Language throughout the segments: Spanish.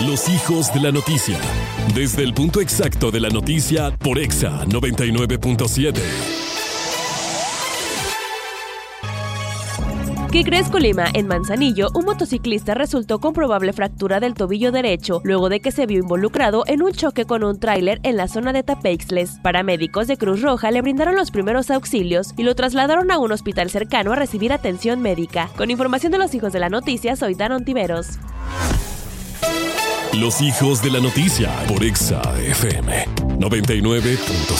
Los hijos de la noticia. Desde el punto exacto de la noticia por Exa 99.7. ¿Qué crees, Colima? En Manzanillo, un motociclista resultó con probable fractura del tobillo derecho luego de que se vio involucrado en un choque con un tráiler en la zona de Tapeixles. Paramédicos de Cruz Roja le brindaron los primeros auxilios y lo trasladaron a un hospital cercano a recibir atención médica. Con información de los hijos de la noticia, soy Danon Tiveros. Los hijos de la noticia por Exa FM 99.7.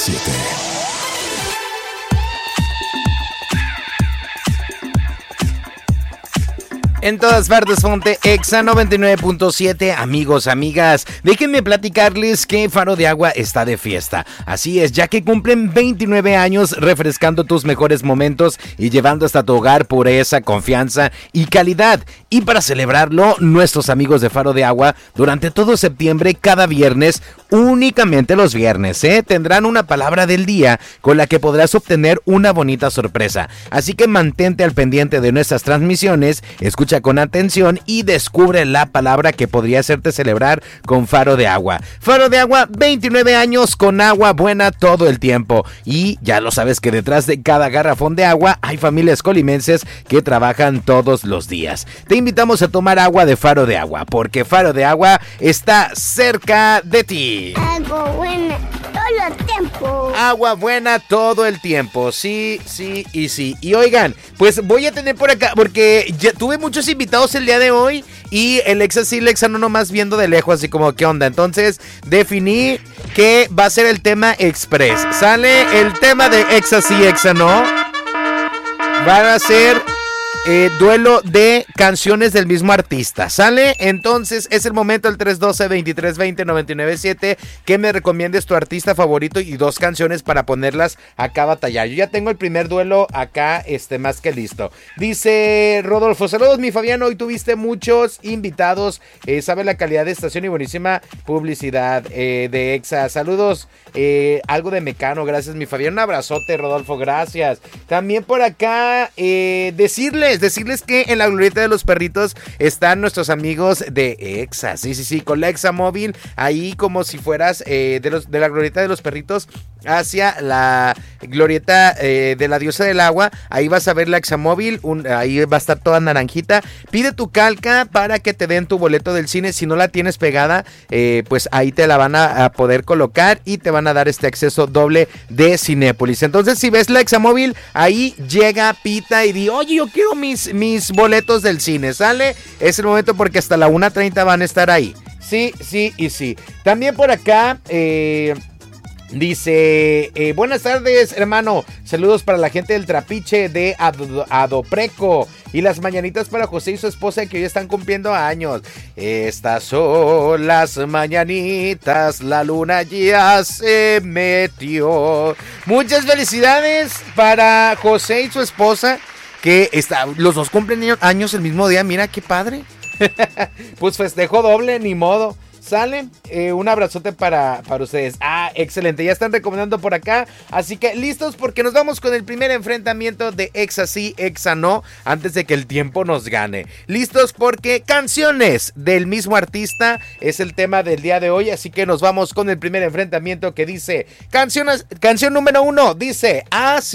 En todas partes, ponte Exa 99.7. Amigos, amigas, déjenme platicarles que Faro de Agua está de fiesta. Así es, ya que cumplen 29 años refrescando tus mejores momentos y llevando hasta tu hogar pureza, confianza y calidad. Y para celebrarlo, nuestros amigos de Faro de Agua, durante todo septiembre, cada viernes, únicamente los viernes, tendrán una palabra del día con la que podrás obtener una bonita sorpresa. Así que mantente al pendiente de nuestras transmisiones, escucha con atención y descubre la palabra que podría hacerte celebrar con Faro de Agua. Faro de Agua, 29 años con agua buena todo el tiempo. Y ya lo sabes que detrás de cada garrafón de agua hay familias colimenses que trabajan todos los días. Te invitamos a tomar agua de Faro de Agua, porque Faro de Agua está cerca de ti. Agua buena todo el tiempo. Agua buena todo el tiempo, sí, sí y sí. Y oigan, pues voy a tener por acá, porque ya tuve muchos invitados el día de hoy y el Exa sí, el Exa no, nomás viendo de lejos, así como qué onda. Entonces definí que va a ser el tema Express. Sale el tema de Exa sí, Exa no. Van a ser duelo de canciones del mismo artista, ¿sale? Entonces es el momento, el 312-2320-997, que me recomiendes tu artista favorito y 2 canciones para ponerlas acá a batallar. Yo ya tengo el primer duelo acá, más que listo. Dice Rodolfo, saludos mi Fabián, hoy tuviste muchos invitados, sabe la calidad de estación y buenísima publicidad de Exa. Saludos, algo de Mecano, gracias mi Fabián, un abrazote Rodolfo, gracias. También por acá, decirles que en la glorieta de los perritos están nuestros amigos de Exa, sí, con la Exa móvil, ahí como si fueras de la glorieta de los perritos hacia la glorieta de la diosa del agua, ahí vas a ver la Exa móvil, ahí va a estar toda naranjita. Pide tu calca para que te den tu boleto del cine, si no la tienes pegada, pues ahí te la van a poder colocar y te van a dar este acceso doble de Cinépolis. Entonces si ves la Exa móvil, ahí llega, pita y di, oye, yo quiero mis boletos del cine, ¿sale? Es el momento porque hasta la 1:30 van a estar ahí. Sí, sí y sí. También por acá, dice, buenas tardes, hermano. Saludos para la gente del Trapiche de Adopreco. Y las mañanitas para José y su esposa que hoy están cumpliendo años. Estas son las mañanitas, la luna ya se metió. Muchas felicidades para José y su esposa, que los dos cumplen años el mismo día. Mira qué padre. Pues festejo doble, ni modo. ¿Sale? Un abrazote para ustedes. Excelente, ya están recomendando por acá. Así que listos porque nos vamos con el primer enfrentamiento de Exa sí, Exa no, antes de que el tiempo nos gane. Listos porque canciones del mismo artista es el tema del día de hoy. Así que nos vamos con el primer enfrentamiento que dice, canción número 1, dice así.